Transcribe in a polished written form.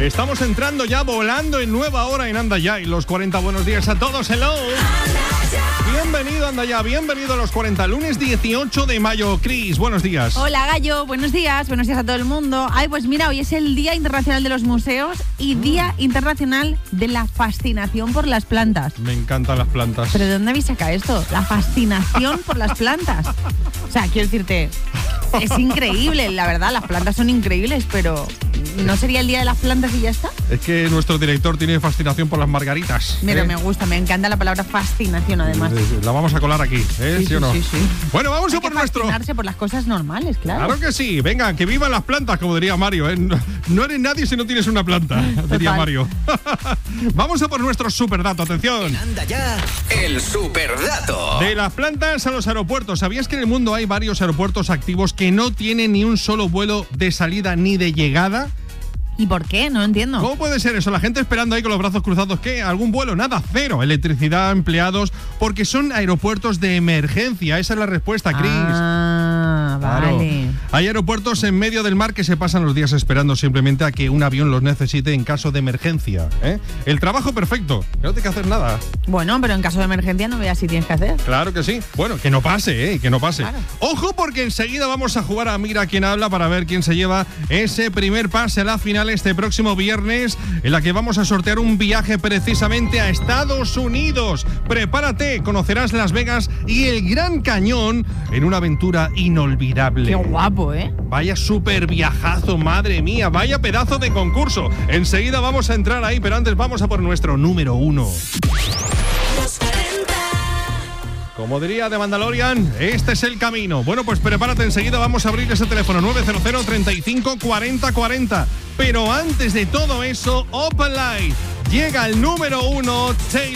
Estamos entrando ya, volando en nueva hora en Anda Ya y los 40. Buenos días a todos, hello. Bienvenido, Anda Ya, bienvenido a los 40, lunes 18 de mayo. Cris, buenos días. Hola, Gallo, buenos días a todo el mundo. Ay, pues mira, hoy es el Día Internacional de los Museos y Día Internacional de la Fascinación por las Plantas. Me encantan las plantas. ¿Pero de dónde habéis sacado esto? La fascinación por las plantas. O sea, quiero decirte, es increíble, la verdad, las plantas son increíbles, pero ¿no sería el Día de las Plantas y ya está? Es que nuestro director tiene fascinación por las margaritas. Mira, me gusta, me encanta la palabra fascinación, además. La vamos a colar aquí, ¿sí o no? Sí. Bueno, vamos Hay a por que nuestro... fascinarse por las cosas normales, claro. Claro que sí. Venga, que vivan las plantas, como diría Mario, ¿eh? No eres nadie si no tienes una planta, diría Mario. Vamos a por nuestro superdato, atención. Anda Ya, el superdato. De las plantas a los aeropuertos. ¿Sabías que en el mundo hay varios aeropuertos activos que no tienen ni un solo vuelo de salida ni de llegada? ¿Y por qué? No entiendo. ¿Cómo puede ser eso? La gente esperando ahí con los brazos cruzados. ¿Qué? ¿Algún vuelo? Nada, cero. Electricidad, empleados, porque son aeropuertos de emergencia. Esa es la respuesta, Cris. Ah, Claro. vale. Hay aeropuertos en medio del mar que se pasan los días esperando simplemente a que un avión los necesite en caso de emergencia, ¿eh? El trabajo perfecto, que no tienes que hacer nada. Bueno, pero en caso de emergencia no veas si tienes que hacer. Claro que sí. Bueno, que no pase, que no pase. Claro. Ojo, porque enseguida vamos a jugar a Mira quién habla para ver quién se lleva ese primer pase a la final este próximo viernes, en la que vamos a sortear un viaje precisamente a Estados Unidos. Prepárate, conocerás Las Vegas y el Gran Cañón en una aventura inolvidable. Qué guapo, ¿eh? Vaya súper viajazo, madre mía, vaya pedazo de concurso. Enseguida vamos a entrar ahí, pero antes vamos a por nuestro número 1. Como diría The Mandalorian, este es el camino. Bueno, pues prepárate, enseguida vamos a abrir ese teléfono 900 35 40 40. Pero antes de todo eso, Open Light. Llega el número 1, Taylor.